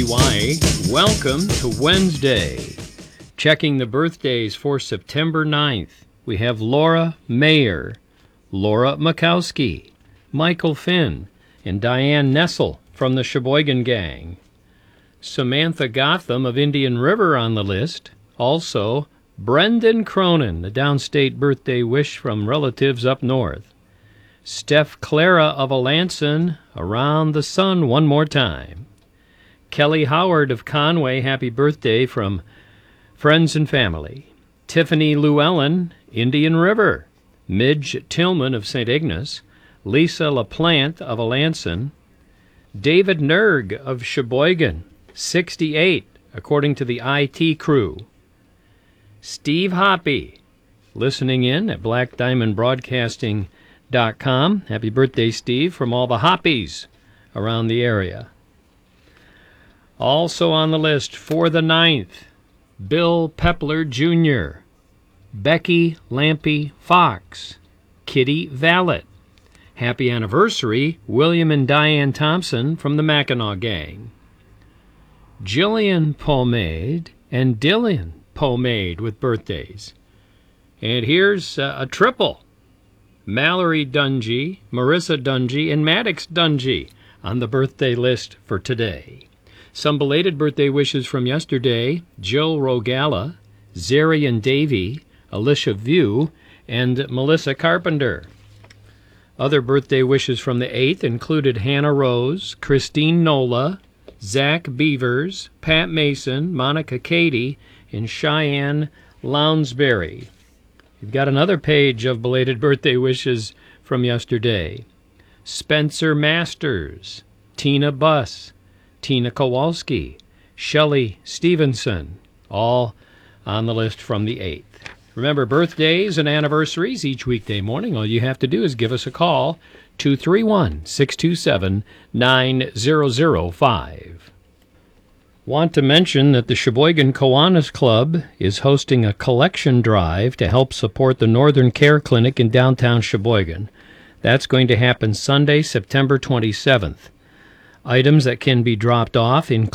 Welcome to Wednesday. Checking the birthdays for September 9th. We have Laura Mayer, Laura Makowski, Michael Finn, and Diane Nessel from the Sheboygan Gang. Samantha Gotham of Indian River on the list. Also, Brendan Cronin, the downstate birthday wish from relatives up north. Steph Clara of Alanson, around the sun one more time. Kelly Howard of Conway, happy birthday from friends and family. Tiffany Llewellyn, Indian River. Midge Tillman of St. Ignace. Lisa LaPlante of Alanson. David Nerg of Sheboygan, 68, according to the IT crew. Steve Hoppy, listening in at blackdiamondbroadcasting.com. Happy birthday, Steve, from all the Hoppies around the area. Also on the list for the 9th, Bill Pepler Jr., Becky Lampy Fox, Kitty Vallet. Happy anniversary, William and Diane Thompson from the Mackinac Gang. Jillian Pomade and Dylan Pomade with birthdays. And here's a triple. Mallory Dungy, Marissa Dungy, and Maddox Dungy on the birthday list for today. Some belated birthday wishes from yesterday: Jill Rogala, Zarian Davey, Alicia View, and Melissa Carpenter. Other birthday wishes from the 8th included Hannah Rose, Christine Nola, Zach Beavers, Pat Mason, Monica Cady, and Cheyenne Lounsbury. You've got another page of belated birthday wishes from yesterday. Spencer Masters, Tina Buss, Tina Kowalski, Shelley Stevenson, all on the list from the 8th. Remember, birthdays and anniversaries each weekday morning. All you have to do is give us a call, 231-627-9005. Want to mention that the Sheboygan Kiwanis Club is hosting a collection drive to help support the Northern Care Clinic in downtown Sheboygan. That's going to happen Sunday, September 27th. Items that can be dropped off include